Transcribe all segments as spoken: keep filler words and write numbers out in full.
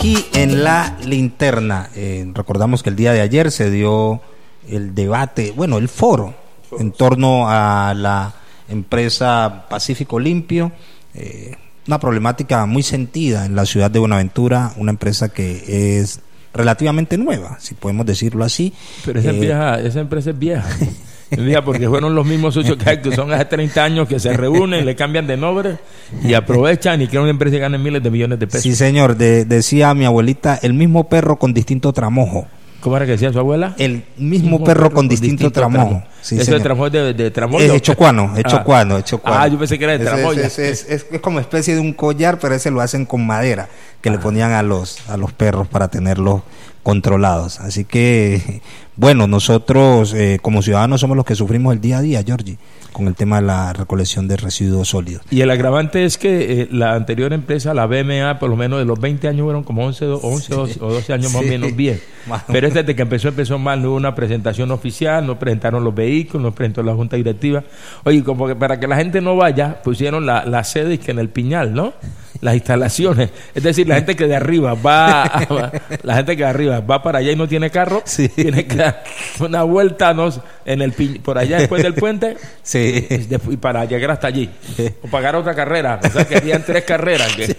Aquí en La Linterna, eh, recordamos que el día de ayer se dio el debate, bueno, el foro en torno a la empresa Pacífico Limpio, eh, una problemática muy sentida en la ciudad de Buenaventura, una empresa que es relativamente nueva, si podemos decirlo así. Pero esa, eh, vieja, esa empresa es vieja. Vieja porque fueron los mismos socios que son hace treinta años que se reúnen, le cambian de nombre y aprovechan y crean una empresa que gane miles de millones de pesos. Sí, señor, de, decía mi abuelita, el mismo perro con distinto tramojo. ¿Cómo era que decía su abuela? El mismo, mismo perro, perro con distinto, distinto tramojo. tramojo. Sí, ¿Eso señor. de tramojo es de, de tramojo? Es chocuano, es chocuano, es chocuano. Ah, yo pensé que era de tramojo. Es, es, es, es, es como especie de un collar, pero ese lo hacen con madera, que ah. le ponían a los, a los perros para tenerlos controlados. Así que, bueno, nosotros eh, como ciudadanos somos los que sufrimos el día a día, Georgie, con el tema de la recolección de residuos sólidos. Y el agravante es que eh, la anterior empresa, la B M A, por lo menos de los veinte años fueron como once, once sí, doce, o doce años sí, más o menos bien. Más Pero este, desde que empezó, empezó mal, no hubo una presentación oficial, no presentaron los vehículos, no presentó la junta directiva. Oye, como que para que la gente no vaya, pusieron la, la sede que en el Piñal, ¿no? Las instalaciones, es decir, la gente que de arriba va, a, la gente que de arriba va para allá y no tiene carro, sí. tiene que dar una vuelta no, en el por allá después del puente, sí. y para llegar hasta allí, o pagar otra carrera, o sea que habían tres carreras, que,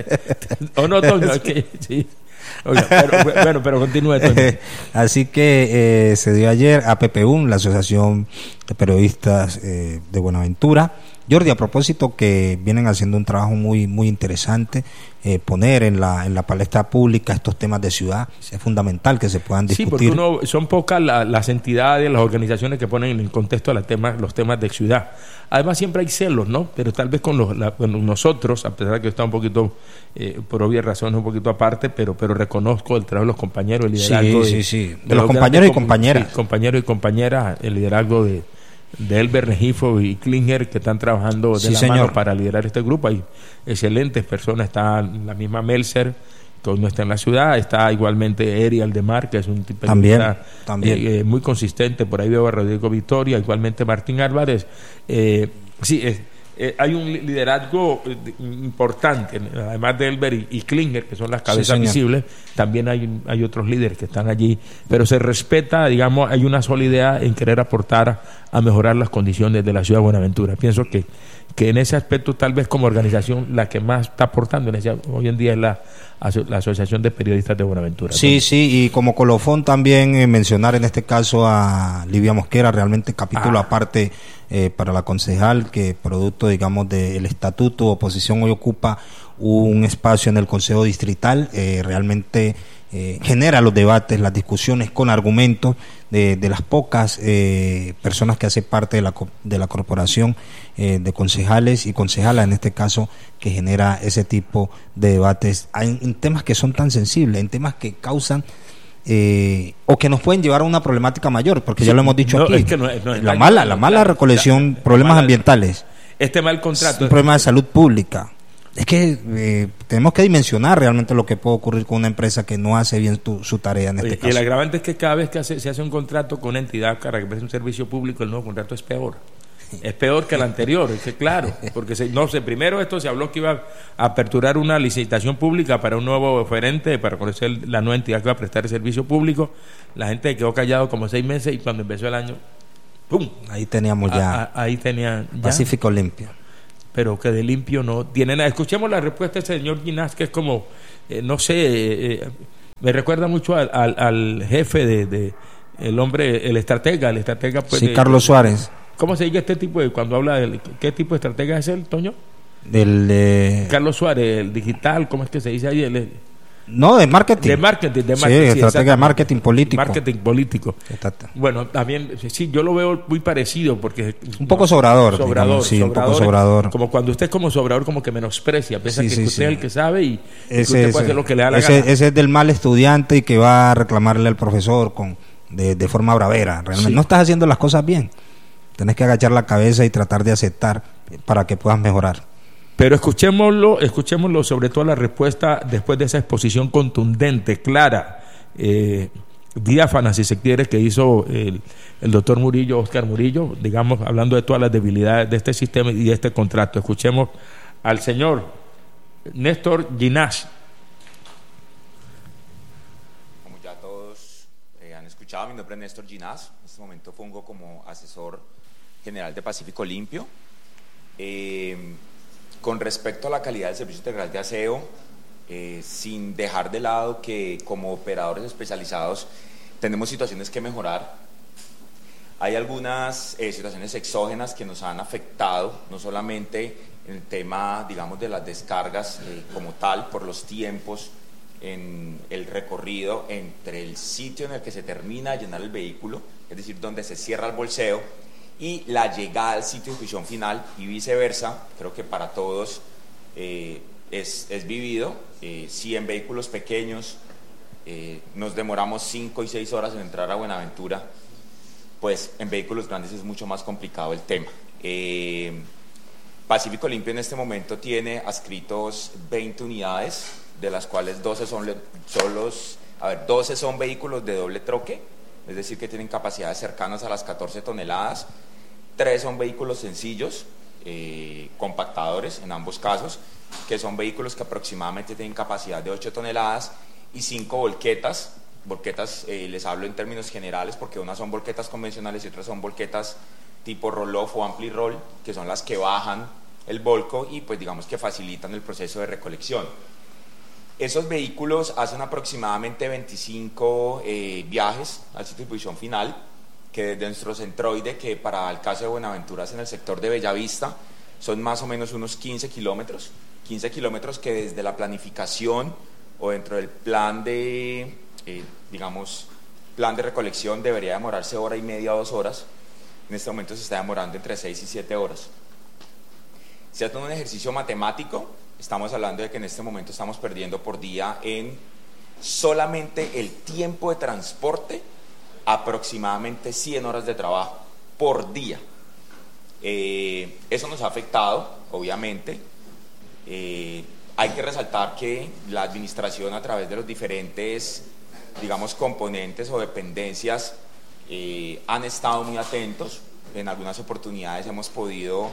o no, Toño, es que sí. Oiga, pero, bueno, pero continúe, Toño. Así que eh, se dio ayer a P P U N, la Asociación de Periodistas eh, de Buenaventura. Jordi, a propósito que vienen haciendo un trabajo muy muy interesante, eh, poner en la en la palestra pública estos temas de ciudad, es fundamental que se puedan discutir. Sí, porque uno, son pocas la, las entidades, las organizaciones que ponen en el contexto los temas, los temas de ciudad. Además siempre hay celos, ¿no? Pero tal vez con, los, la, con nosotros, a pesar de que está un poquito, eh, por obvias razones, un poquito aparte, pero pero reconozco el trabajo de los compañeros, el liderazgo sí, de, sí, sí. de, de los compañeros y compañeras. Sí, compañeros y compañeras, el liderazgo de de Elber Regifo y Klinger, que están trabajando de sí, la señor. mano para liderar este grupo. Hay excelentes personas, está la misma Melser, que hoy no está en la ciudad, está igualmente Eri Aldemar, que es un tipo también, de también. Eh, eh, muy consistente, por ahí veo a Rodrigo Victoria, igualmente Martín Álvarez. Eh, sí, eh, eh, hay un liderazgo eh, importante, además de Elber y, y Klinger, que son las cabezas sí, visibles, también hay, hay otros líderes que están allí, pero se respeta, digamos, hay una sola idea en querer aportar a mejorar las condiciones de la ciudad de Buenaventura. Pienso que, que en ese aspecto, tal vez como organización, la que más está aportando en ese, hoy en día es la, la Asociación de Periodistas de Buenaventura. Sí, ¿también? Sí, y como colofón también eh, mencionar en este caso a Livia Mosquera, realmente capítulo ah. aparte eh, para la concejal, que producto, digamos, del estatuto, oposición hoy ocupa un espacio en el Consejo Distrital, eh, realmente eh, genera los debates, las discusiones con argumentos de, de las pocas eh, personas que hacen parte de la, de la corporación eh, de concejales y concejalas, en este caso, que genera ese tipo de debates en, en temas que son tan sensibles, en temas que causan Eh, o que nos pueden llevar a una problemática mayor, porque sí, ya lo hemos dicho no, aquí, es que no, no, la mala, la mala claro, recolección, la, problemas mala, ambientales, este mal contrato, un problema de salud pública. Es que eh, tenemos que dimensionar realmente lo que puede ocurrir con una empresa que no hace bien tu, su tarea en este Oye, caso. Y el agravante es que cada vez que hace, se hace un contrato con una entidad para que preste un servicio público, el nuevo contrato es peor. Es peor que el anterior, es que claro, porque se, no sé, primero esto se habló que iba a aperturar una licitación pública para un nuevo oferente, para conocer la nueva entidad que va a prestar el servicio público. La gente quedó callado como seis meses y cuando empezó el año, ¡pum! Ahí teníamos ya, a, a, ahí tenía ya, Pacífico Limpio. Pero que de limpio no tiene nada. Escuchemos la respuesta del señor Ginás, que es como, eh, no sé, eh, me recuerda mucho al, al, al jefe de, de, el hombre, el estratega, el estratega pues, sí, de, Carlos Suárez. ¿Cómo se dice este tipo de, cuando habla de, qué tipo de estratega es él, Toño? Del eh... Carlos Suárez, el digital, ¿cómo es que se dice ahí? El, no, de marketing. De marketing, de marketing. Sí, sí, estratega de marketing político. Marketing político. Exacto. Bueno, también, sí, yo lo veo muy parecido porque... Un poco sobrador. Sobrador, digamos, sí, sobrador, un poco sobrador. Como cuando usted es como sobrador, como que menosprecia, piensa sí, que sí, usted sí. es el que sabe y, ese, y que usted puede hacer lo que le da la ese, gana. Ese es del mal estudiante y que va a reclamarle al profesor con de, de forma bravera. Realmente sí. No estás haciendo las cosas bien. Tenés que agachar la cabeza y tratar de aceptar para que puedas mejorar. Pero escuchémoslo, escuchémoslo sobre todo la respuesta después de esa exposición contundente, clara, eh, diáfana, si se quiere, que hizo el, el doctor Murillo, Óscar Murillo, digamos, hablando de todas las debilidades de este sistema y de este contrato. Escuchemos al señor Néstor Ginás. ya todos eh, han escuchado, mi nombre es Néstor Ginás, en este momento fungo como asesor general de Pacífico Limpio. Eh, con respecto a la calidad del servicio integral de aseo, eh, sin dejar de lado que como operadores especializados tenemos situaciones que mejorar. Hay algunas eh, situaciones exógenas que nos han afectado, no solamente en el tema, digamos, de las descargas eh, como tal, por los tiempos en el recorrido entre el sitio en el que se termina de llenar el vehículo, es decir, donde se cierra el bolseo, y la llegada al sitio de expedición final y viceversa. Creo que para todos eh, es, es vivido. Eh, si en vehículos pequeños eh, nos demoramos cinco y seis horas en entrar a Buenaventura, pues en vehículos grandes es mucho más complicado el tema. Eh, Pacífico Limpio en este momento tiene adscritos veinte unidades, de las cuales doce son, son los, a ver, doce son vehículos de doble troque, es decir, que tienen capacidades cercanas a las catorce toneladas, tres son vehículos sencillos, eh, compactadores en ambos casos, que son vehículos que aproximadamente tienen capacidad de ocho toneladas, y cinco volquetas. Volquetas, eh, les hablo en términos generales porque unas son volquetas convencionales y otras son volquetas tipo roll-off o ampli-roll, que son las que bajan el volco y pues digamos que facilitan el proceso de recolección. Esos vehículos hacen aproximadamente veinticinco eh, viajes al sitio de distribución final, que desde nuestro centroide, que para el caso de Buenaventura es en el sector de Bellavista, son más o menos unos quince kilómetros, quince kilómetros que desde la planificación o dentro del plan de, eh, digamos, plan de recolección debería demorarse hora y media o dos horas. En este momento se está demorando entre seis y siete horas. Si hacen un ejercicio matemático, estamos hablando de que en este momento estamos perdiendo por día en solamente el tiempo de transporte aproximadamente cien horas de trabajo por día. Eh, eso nos ha afectado, obviamente. Eh, hay que resaltar que la administración, a través de los diferentes, digamos, componentes o dependencias, eh, han estado muy atentos. En algunas oportunidades hemos podido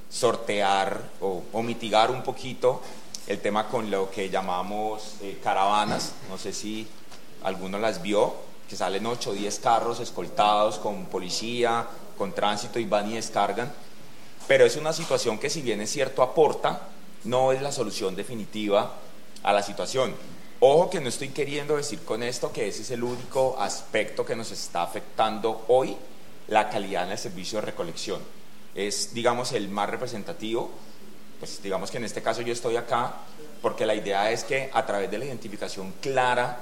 sortear o, o mitigar un poquito el tema con lo que llamamos eh, caravanas. No sé si alguno las vio, que salen ocho o diez carros escoltados con policía, con tránsito, y van y descargan. Pero es una situación que, si bien es cierto aporta, no es la solución definitiva a la situación. Ojo, que no estoy queriendo decir con esto que ese es el único aspecto que nos está afectando hoy la calidad en el servicio de recolección. Es, digamos, el más representativo. Pues digamos que en este caso yo estoy acá porque la idea es que, a través de la identificación clara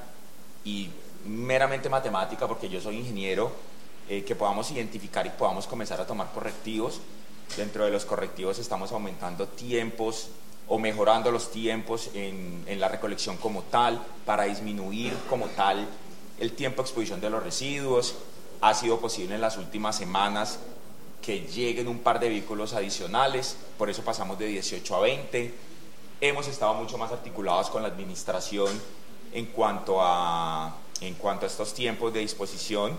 y meramente matemática, porque yo soy ingeniero, eh, que podamos identificar y podamos comenzar a tomar correctivos. Dentro de los correctivos estamos aumentando tiempos o mejorando los tiempos en, en la recolección como tal, para disminuir como tal el tiempo de exposición de los residuos. Ha sido posible en las últimas semanas que lleguen un par de vehículos adicionales, por eso pasamos de dieciocho a veinte. Hemos estado mucho más articulados con la administración en cuanto a, en cuanto a estos tiempos de disposición,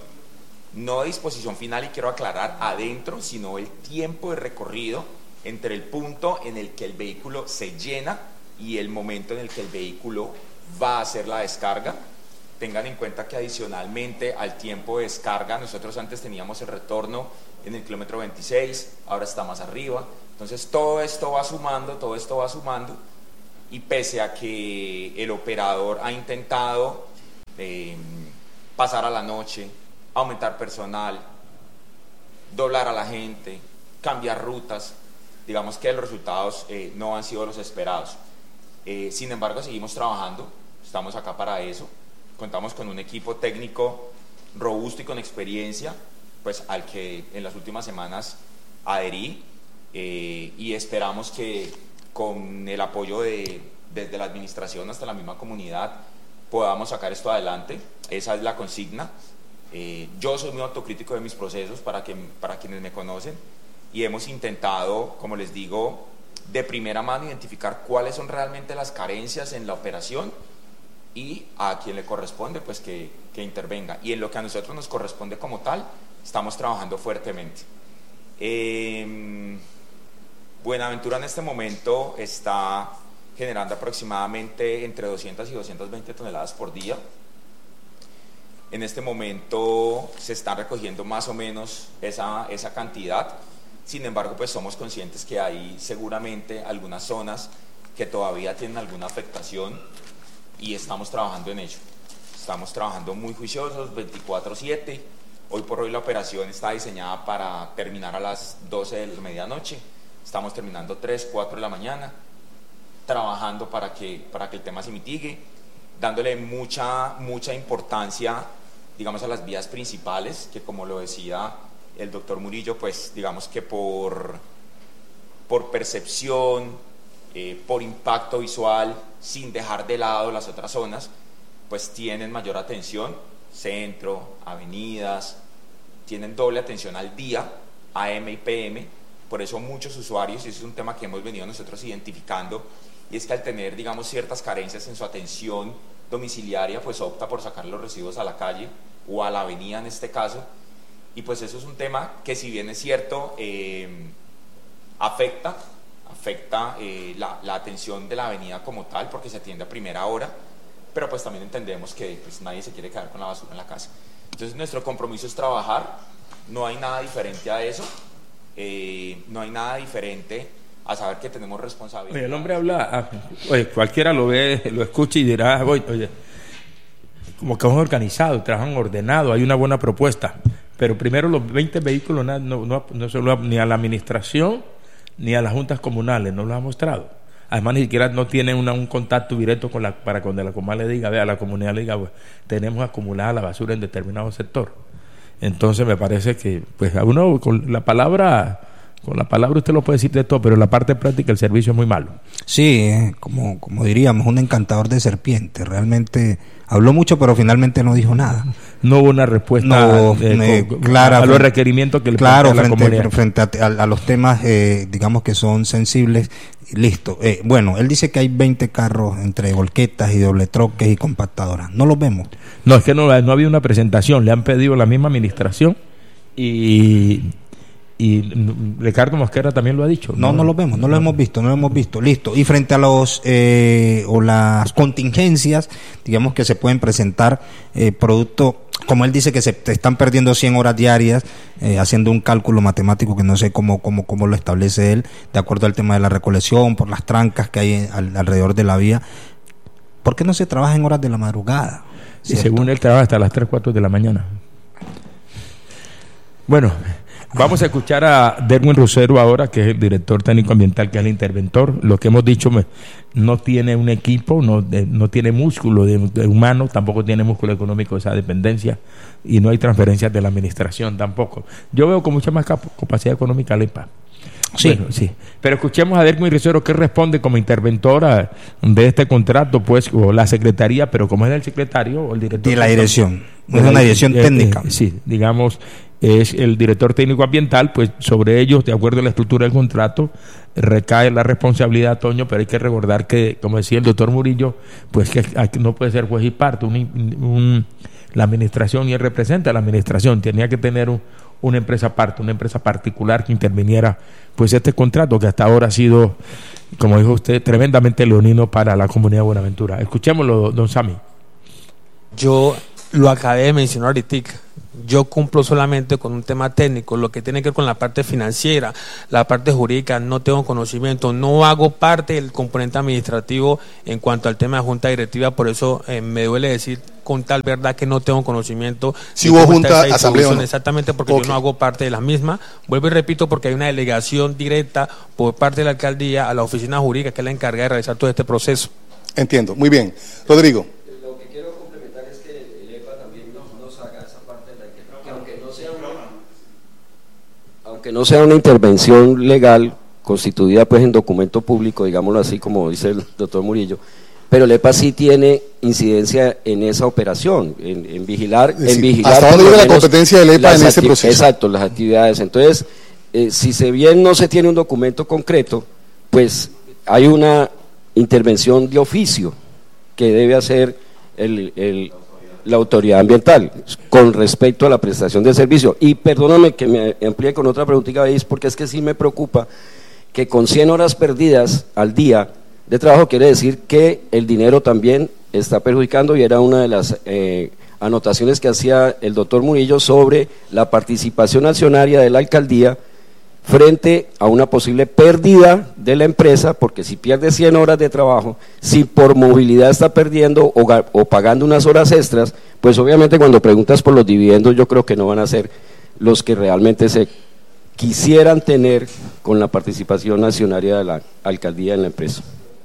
no de disposición final, y quiero aclarar, adentro, sino el tiempo de recorrido entre el punto en el que el vehículo se llena y el momento en el que el vehículo va a hacer la descarga. Tengan en cuenta que, adicionalmente al tiempo de descarga, nosotros antes teníamos el retorno en el kilómetro veintiséis, ahora está más arriba. Entonces todo esto va sumando, todo esto va sumando, y pese a que el operador ha intentado eh, pasar a la noche, aumentar personal, doblar a la gente, cambiar rutas, digamos que los resultados eh, no han sido los esperados. Eh, sin embargo, seguimos trabajando, estamos acá para eso. Contamos con un equipo técnico robusto y con experiencia, pues al que en las últimas semanas adherí, eh, y esperamos que, con el apoyo de, desde la administración hasta la misma comunidad, podamos sacar esto adelante. Esa es la consigna. Eh, yo soy muy autocrítico de mis procesos, para, que, para quienes me conocen, y hemos intentado, como les digo, de primera mano identificar cuáles son realmente las carencias en la operación, y a quien le corresponde, pues que, que intervenga. Y en lo que a nosotros nos corresponde como tal, estamos trabajando fuertemente. Eh, Buenaventura en este momento está generando aproximadamente entre doscientas y doscientas veinte toneladas por día. En este momento se está recogiendo más o menos esa, esa cantidad. Sin embargo, pues somos conscientes que hay seguramente algunas zonas que todavía tienen alguna afectación y estamos trabajando en ello. Estamos trabajando muy juiciosos, veinticuatro siete. Hoy por hoy la operación está diseñada para terminar a las doce de la medianoche. Estamos terminando tres, cuatro de la mañana, trabajando para que, para que el tema se mitigue, dándole mucha, mucha importancia, digamos, a las vías principales, que como lo decía el doctor Murillo, pues digamos que por, por percepción, eh, por impacto visual, sin dejar de lado las otras zonas, pues tienen mayor atención, centro, avenidas, tienen doble atención al día, A M y P M, por eso muchos usuarios, y ese es un tema que hemos venido nosotros identificando, y es que al tener, digamos, ciertas carencias en su atención domiciliaria, pues opta por sacar los residuos a la calle o a la avenida en este caso, y pues eso es un tema que, si bien es cierto, eh, afecta, afecta eh, la, la atención de la avenida como tal, porque se atiende a primera hora, pero pues también entendemos que pues, nadie se quiere quedar con la basura en la casa. Entonces nuestro compromiso es trabajar, no hay nada diferente a eso, eh, no hay nada diferente a saber que tenemos responsabilidad. Oye, el hombre habla, ah, oye, cualquiera lo ve, lo escucha y dirá, oye, oye como que son organizados, trabajan ordenado, hay una buena propuesta, pero primero los veinte vehículos no, no, no, no se lo, ni a la administración ni a las juntas comunales, no lo ha mostrado. Además, ni siquiera no tienen una, un contacto directo con la, para cuando la comunidad le diga, vea, a la comunidad le diga, pues, tenemos acumulada la basura en determinado sector. Entonces me parece que, pues, a uno con la palabra, con la palabra usted lo puede decir de todo, pero en la parte práctica el servicio es muy malo. Sí, eh, como, como diríamos, un encantador de serpientes. Realmente habló mucho, pero finalmente no dijo nada. No hubo una respuesta no, eh, eh, con, clara, a, a los frente, requerimientos que le claro, plantea la frente, comunidad. frente a, a, a los temas, eh, digamos, que son sensibles. Listo. Eh, bueno, él dice que hay veinte carros entre volquetas y doble troques y compactadoras. No los vemos. No, es que no, no había una presentación. Le han pedido la misma administración y... Y Ricardo Mosquera también lo ha dicho. No, no, no lo vemos, no lo hemos visto, no lo hemos visto. Listo. Y frente a los eh, o las contingencias, digamos, que se pueden presentar, eh, producto, como él dice, que se te están perdiendo cien horas diarias, eh, haciendo un cálculo matemático que no sé cómo, cómo, cómo lo establece él, de acuerdo al tema de la recolección, por las trancas que hay al, alrededor de la vía. ¿Por qué no se trabaja en horas de la madrugada? Y según él trabaja hasta las tres, cuatro de la mañana. Bueno, vamos a escuchar a Derwin Rosero ahora, que es el director técnico ambiental, que es el interventor. Lo que hemos dicho, no tiene un equipo, no, de, no tiene músculo de, de humano, tampoco tiene músculo económico, esa dependencia, y no hay transferencias de la administración tampoco. Yo veo con mucha más capacidad económica la E P A. Sí, bueno, sí. Pero escuchemos a Derwin Rosero que responde como interventora de este contrato, pues, o la secretaría, pero como es el secretario o el director de la dirección, es una dirección eh, técnica. Eh, sí, digamos, es el director técnico ambiental, pues sobre ellos, de acuerdo a la estructura del contrato, recae la responsabilidad, Toño, pero hay que recordar que, como decía el doctor Murillo, pues que no puede ser juez y parte, un, un, la administración, y él representa a la administración, tenía que tener un, una empresa aparte, una empresa particular que interviniera, pues este contrato que hasta ahora ha sido, como dijo usted, tremendamente leonino para la comunidad de Buenaventura. Escuchémoslo, don Sammy. Yo lo acabé de mencionar ahorita. Yo cumplo solamente con un tema técnico, lo que tiene que ver con la parte financiera, la parte jurídica, no tengo conocimiento, no hago parte del componente administrativo en cuanto al tema de junta directiva, por eso eh, me duele decir con tal verdad que no tengo conocimiento. Si hubo junta, asamblea, ¿no? Exactamente, porque okay. Yo no hago parte de la misma. Vuelvo y repito, porque hay una delegación directa por parte de la alcaldía a la oficina jurídica, que es la encargada de realizar todo este proceso. Entiendo, muy bien. Rodrigo. Que no sea una intervención legal constituida pues en documento público, digámoslo así, como dice el doctor Murillo, pero el E P A sí tiene incidencia en esa operación, en, en vigilar, sí, en vigilar. ¿Hasta dónde llega la competencia del E P A en ese proceso? Exacto, las actividades. Entonces, eh, si se bien no se tiene un documento concreto, pues hay una intervención de oficio que debe hacer el, el la autoridad ambiental con respecto a la prestación de servicio. Y perdóname que me amplíe con otra preguntita, ¿veis? Porque es que sí me preocupa que con cien horas perdidas al día de trabajo quiere decir que el dinero también está perjudicando, y era una de las eh, anotaciones que hacía el doctor Murillo sobre la participación accionaria de la alcaldía frente a una posible pérdida de la empresa, porque si pierde cien horas de trabajo, si por movilidad está perdiendo o, o pagando unas horas extras, pues obviamente cuando preguntas por los dividendos yo creo que no van a ser los que realmente se quisieran tener con la participación accionaria de la alcaldía en la empresa.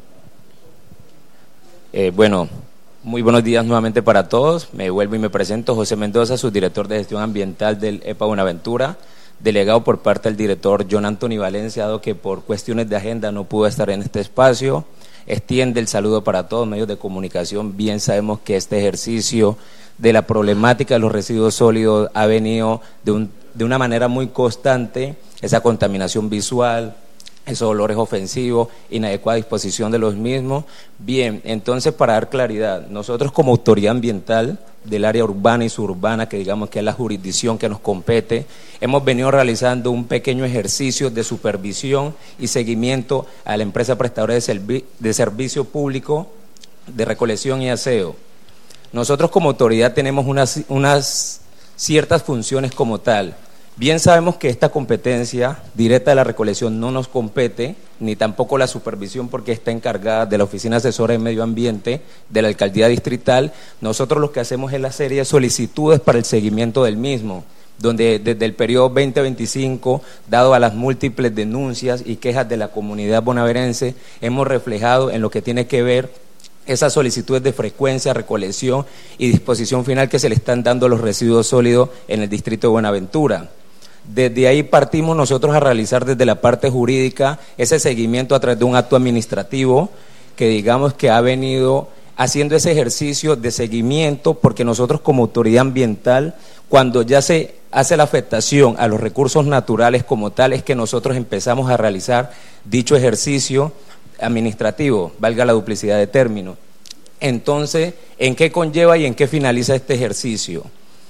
Eh, bueno, muy buenos días nuevamente para todos. Me vuelvo y me presento, José Mendoza, subdirector de gestión ambiental del E P A Buenaventura, delegado por parte del director John Anthony Valencia, dado que por cuestiones de agenda no pudo estar en este espacio. Extiende el saludo para todos los medios de comunicación. Bien sabemos que este ejercicio de la problemática de los residuos sólidos ha venido de, un, de una manera muy constante, esa contaminación visual, esos olores ofensivos, inadecuada disposición de los mismos. Bien, entonces para dar claridad, nosotros como autoridad ambiental del área urbana y suburbana, que digamos que es la jurisdicción que nos compete, hemos venido realizando un pequeño ejercicio de supervisión y seguimiento a la empresa prestadora de, servi de servicio público de recolección y aseo. Nosotros como autoridad tenemos unas, unas ciertas funciones como tal. Bien sabemos que esta competencia directa de la recolección no nos compete, ni tampoco la supervisión, porque está encargada de la Oficina Asesora de Medio Ambiente de la Alcaldía Distrital. Nosotros lo que hacemos es la serie de solicitudes para el seguimiento del mismo, donde desde el periodo veinte veinticinco, dado a las múltiples denuncias y quejas de la comunidad bonaerense, hemos reflejado en lo que tiene que ver esas solicitudes de frecuencia, recolección y disposición final que se le están dando a los residuos sólidos en el distrito de Buenaventura. Desde ahí partimos nosotros a realizar desde la parte jurídica ese seguimiento a través de un acto administrativo que digamos que ha venido haciendo ese ejercicio de seguimiento, porque nosotros como autoridad ambiental, cuando ya se hace la afectación a los recursos naturales como tal, es que nosotros empezamos a realizar dicho ejercicio administrativo, valga la duplicidad de términos. Entonces, ¿en qué conlleva y en qué finaliza este ejercicio?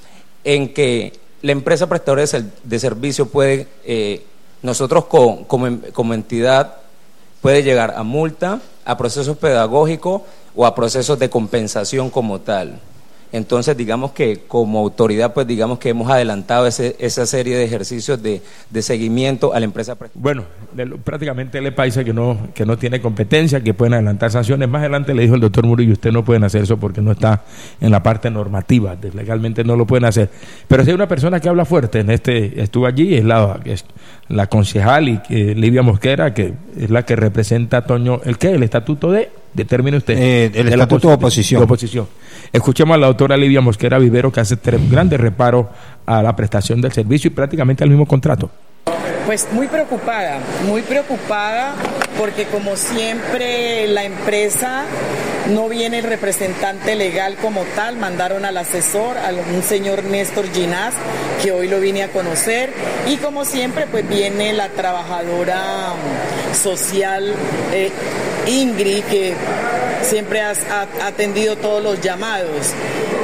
En que la empresa prestadora de servicio puede, eh, nosotros como, como, como entidad, puede llegar a multa, a procesos pedagógicos o a procesos de compensación como tal. Entonces, digamos que como autoridad, pues digamos que hemos adelantado ese, esa serie de ejercicios de, de seguimiento a la empresa. Bueno, de, prácticamente el E P A dice que no, que no tiene competencia, que pueden adelantar sanciones. Más adelante le dijo el doctor Murillo, usted no pueden hacer eso porque no está en la parte normativa, legalmente no lo pueden hacer. Pero si hay una persona que habla fuerte, en este estuvo allí, es la, es la concejal y que, Livia Mosquera, que es la que representa a Toño, ¿el qué? El estatuto de... Determine usted. Eh, el de estatuto de oposición. de oposición. Escuchemos a la doctora Livia Mosquera Vivero, que hace tres grandes reparos a la prestación del servicio y prácticamente al mismo contrato. Pues muy preocupada, muy preocupada, porque como siempre la empresa no viene el representante legal como tal, mandaron al asesor, a un señor Néstor Ginás, que hoy lo vine a conocer, y como siempre pues viene la trabajadora social eh, Ingrid, que siempre ha, ha atendido todos los llamados.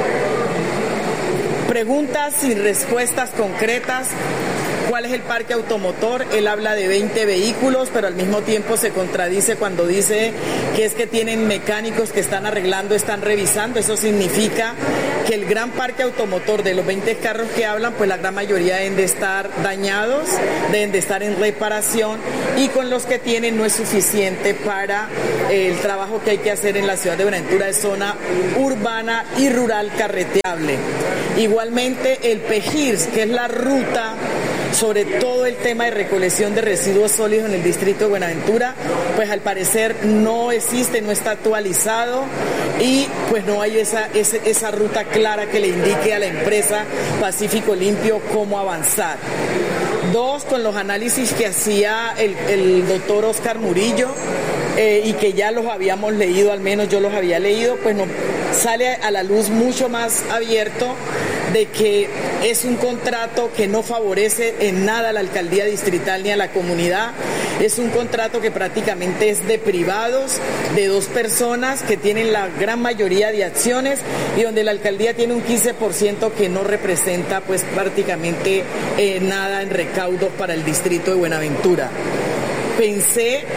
Preguntas sin respuestas concretas. ¿Cuál es el parque automotor? Él habla de veinte vehículos, pero al mismo tiempo se contradice cuando dice que es que tienen mecánicos que están arreglando, están revisando. Eso significa que el gran parque automotor de los veinte carros que hablan, pues la gran mayoría deben de estar dañados, deben de estar en reparación, y con los que tienen no es suficiente para el trabajo que hay que hacer en la ciudad de Buenaventura, de zona urbana y rural carreteable. Igualmente el PEGIRS, que es la ruta sobre todo el tema de recolección de residuos sólidos en el distrito de Buenaventura, pues al parecer no existe, no está actualizado, y pues no hay esa, esa, esa ruta clara que le indique a la empresa Pacífico Limpio cómo avanzar. Dos, con los análisis que hacía el, el doctor Oscar Murillo, eh, y que ya los habíamos leído, al menos yo los había leído, pues nos sale a la luz mucho más abierto de que es un contrato que no favorece en nada a la alcaldía distrital ni a la comunidad. Es un contrato que prácticamente es de privados, de dos personas que tienen la gran mayoría de acciones, y donde la alcaldía tiene un quince por ciento que no representa pues prácticamente eh, nada en recaudos para el distrito de Buenaventura. Pensé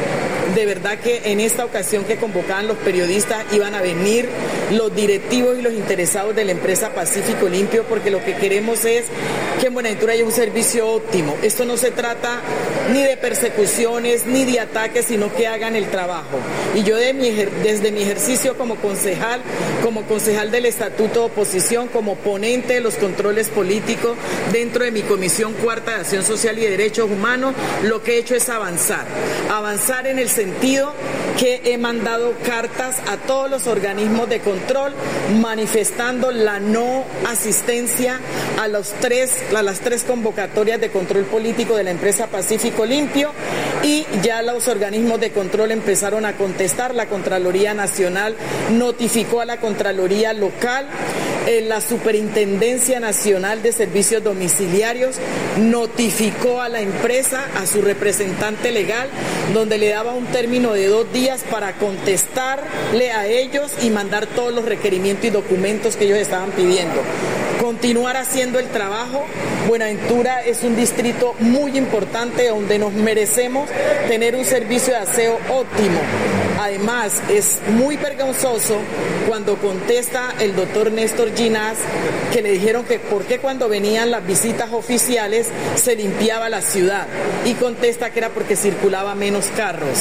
de verdad que en esta ocasión que convocaban los periodistas iban a venir los directivos y los interesados de la empresa Pacífico Limpio, porque lo que queremos es que en Buenaventura haya un servicio óptimo. Esto no se trata ni de persecuciones ni de ataques, sino que hagan el trabajo. Y yo de mi, desde mi ejercicio como concejal, como concejal del Estatuto de Oposición, como ponente de los controles políticos dentro de mi Comisión Cuarta de Acción Social y de Derechos Humanos, lo que he hecho es avanzar. Avanzar en el sentido que he mandado cartas a todos los organismos de control manifestando la no asistencia a, los tres, a las tres convocatorias de control político de la empresa Pacífico Limpio, y ya los organismos de control empezaron a contestar. La Contraloría Nacional notificó a la Contraloría Local, eh, la Superintendencia Nacional de Servicios Domiciliarios notificó a la empresa, a su representante legal, donde le daba un término de dos días para contestarle a ellos y mandar todos los requerimientos y documentos que ellos estaban pidiendo. Continuar haciendo el trabajo. Buenaventura es un distrito muy importante donde nos merecemos tener un servicio de aseo óptimo. Además, es muy vergonzoso cuando contesta el doctor Néstor Ginás, que le dijeron que por qué cuando venían las visitas oficiales se limpiaba la ciudad, y contesta que era porque circulaba menos carros.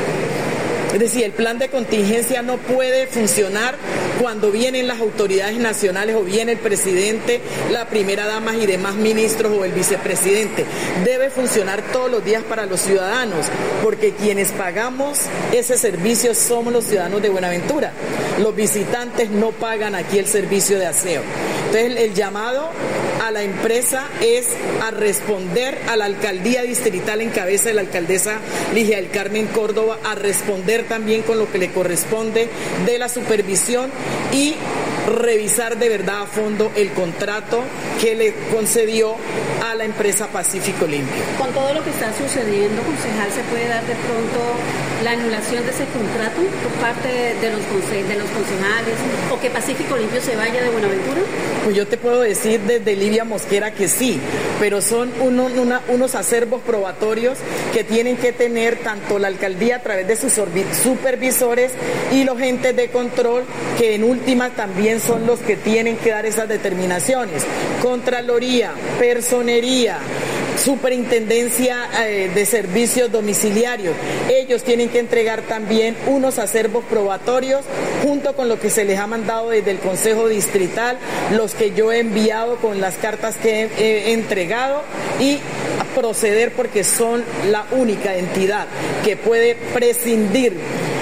Es decir, el plan de contingencia no puede funcionar cuando vienen las autoridades nacionales o viene el presidente, la primera dama y demás ministros o el vicepresidente. Debe funcionar todos los días para los ciudadanos, porque quienes pagamos ese servicio somos los ciudadanos de Buenaventura. Los visitantes no pagan aquí el servicio de aseo. Entonces, el llamado a la empresa es a responder, a la alcaldía distrital en cabeza de la alcaldesa Ligia del Carmen Córdoba, a responder también con lo que le corresponde de la supervisión y revisar de verdad a fondo el contrato que le concedió a la empresa Pacífico Limpio. Con todo lo que está sucediendo, concejal, ¿se puede dar de pronto la anulación de ese contrato por parte de los, conce- de los concejales, o que Pacífico Limpio se vaya de Buenaventura? Pues yo te puedo decir desde Livia Mosquera que sí, pero son uno, una, unos acervos probatorios que tienen que tener tanto la alcaldía a través de sus supervisores y los entes de control, que en última también son los que tienen que dar esas determinaciones. Contraloría, Personería, Superintendencia eh, de Servicios Domiciliarios, ellos tienen que entregar también unos acervos probatorios junto con lo que se les ha mandado desde el Consejo Distrital, los que yo he enviado con las cartas que he, he entregado, y proceder porque son la única entidad que puede prescindir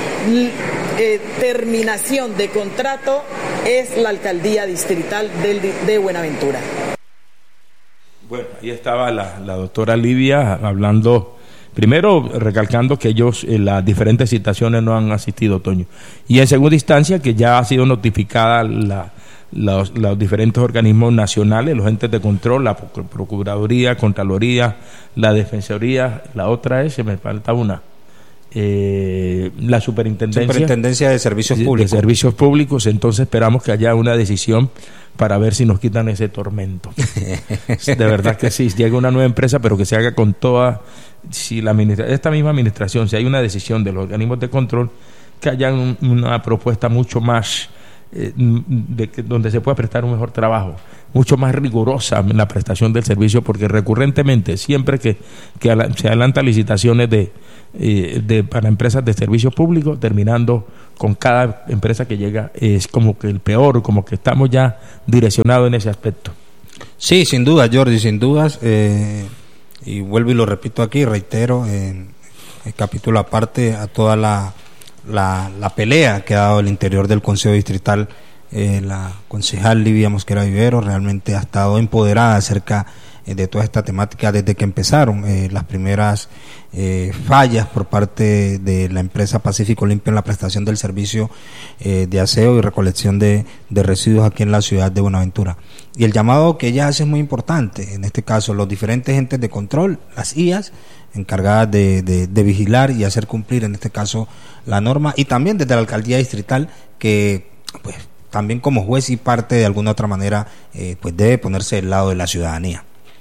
eh, terminación de contrato, es la Alcaldía Distrital del, de Buenaventura. Bueno, ahí estaba la, la doctora Livia hablando, primero recalcando que ellos en las diferentes citaciones no han asistido, Toño, y en segunda instancia que ya ha sido notificada la, los, los diferentes organismos nacionales, los entes de control, la Procuraduría, Contraloría, la Defensoría, la otra es, se me falta una, eh, la Superintendencia, Superintendencia de Servicios Públicos. de Servicios Públicos. Entonces esperamos que haya una decisión para ver si nos quitan ese tormento. De verdad que sí, llega una nueva empresa, pero que se haga con toda, si la administra, esta misma administración, si hay una decisión de los organismos de control, que haya un, una propuesta mucho más, eh, de, de, donde se pueda prestar un mejor trabajo, mucho más rigurosa en la prestación del servicio, porque recurrentemente, siempre que, que ala, se adelantan licitaciones de, eh, de para empresas de servicios públicos, terminando con cada empresa que llega, es como que el peor, como que estamos ya direccionados en ese aspecto. Sí, sin duda, Jordi, sin dudas, eh, y vuelvo y lo repito aquí, reitero, eh, el capítulo aparte a toda la, la, la pelea que ha dado el interior del Consejo Distrital, eh, la concejal Livia Mosquera Vivero realmente ha estado empoderada acerca eh, de toda esta temática desde que empezaron eh, las primeras eh, fallas por parte de la empresa Pacífico Limpio en la prestación del servicio eh, de aseo y recolección de, de residuos aquí en la ciudad de Buenaventura. Y el llamado que ella hace es muy importante, en este caso los diferentes entes de control, las I As, encargadas de, de, de vigilar y hacer cumplir en este caso la norma, y también desde la alcaldía distrital, que pues también como juez y parte de alguna otra manera eh, pues debe ponerse del lado de la ciudadanía.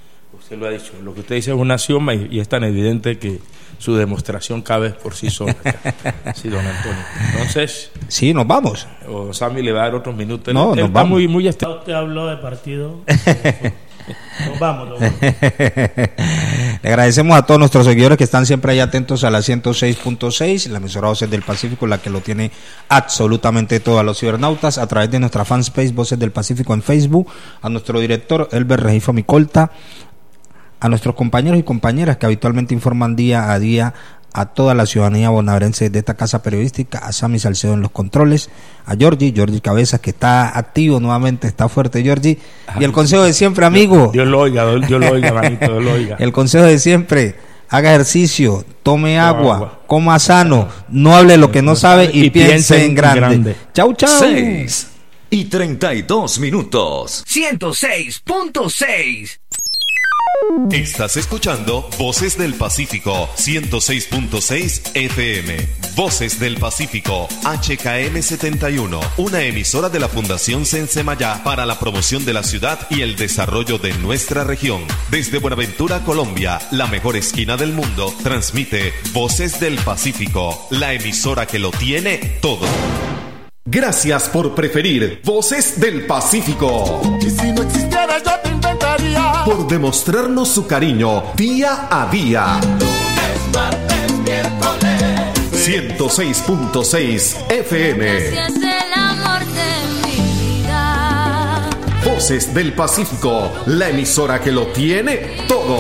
se lo ha dicho. Lo que usted dice es una axioma y, y es tan evidente que su demostración cabe por sí sola. Sí, don Antonio. Entonces... Sí, nos vamos. O Sammy le va a dar otros minutos. No, él, nos está vamos. muy, muy est- Usted habló de partido. Nos vamos, nos vamos. Le agradecemos a todos nuestros seguidores que están siempre ahí atentos a la ciento seis punto seis, la emisora Voces del Pacífico, la que lo tiene absolutamente todo, a los cibernautas a través de nuestra fanpage Voces del Pacífico en Facebook, a nuestro director Elber Regifo Micolta, a nuestros compañeros y compañeras que habitualmente informan día a día a toda la ciudadanía bonaerense de esta casa periodística, a Sammy Salcedo en los controles, a Georgie, Georgie Cabezas, que está activo nuevamente, está fuerte Georgie, y el consejo de siempre, amigo. Dios lo oiga, Dios lo oiga, manito, Dios lo oiga. El consejo de siempre, haga ejercicio, tome agua, agua. coma sano, no hable lo que no sabe y, Y piense, piense en en grande. grande. Chau, chau. seis y treinta y dos minutos. ciento seis punto seis. Estás escuchando Voces del Pacífico ciento seis punto seis F M. Voces del Pacífico H K M setenta y uno, una emisora de la Fundación Sensemayá para la promoción de la ciudad y el desarrollo de nuestra región. Desde Buenaventura, Colombia, la mejor esquina del mundo, transmite Voces del Pacífico, la emisora que lo tiene todo. Gracias por preferir Voces del Pacífico. Y si no existiera yo te inventaría. Por demostrarnos su cariño día a día. Lunes, martes, miércoles. ciento seis punto seis F M. Gracias, el amor de mi vida. Voces del Pacífico, la emisora que lo tiene todo.